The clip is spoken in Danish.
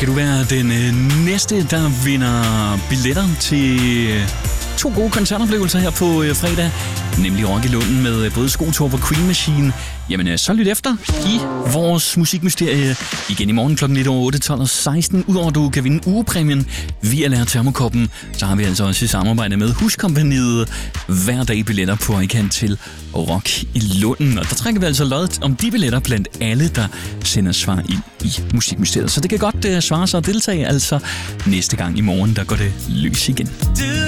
Skal du være den næste, der vinder billetter til 2 gode koncertoplevelser her på fredag, nemlig Rock i Lunden med både Skotor på Queen Machine, jamen så lyt efter i vores musikmysterie igen i morgen kl. lidt over 8, 12 og 16. Udover at du kan vinde ugepræmien via Lær Termokoppen, så har vi altså også i samarbejde med Huskompagniet hver dag billetter på iKant til Rock i Lunden. Og der trækker vi altså lod om de billetter blandt alle, der sender svar ind i musikmysteriet. Så det kan godt svare sig at deltage, altså næste gang i morgen, der går det løs igen.